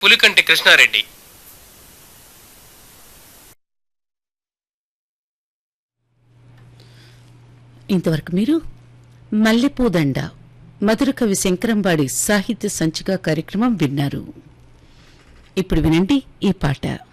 పులికంటి కృష్ణారెడ్డి. ఇంతవరకు మీరు మల్లెపూదండ మధుర కవి శంకరంబాడి సాహిత్య సంచిక కార్యక్రమం విన్నారు. ఇప్పుడు వినండి ఈ పాట.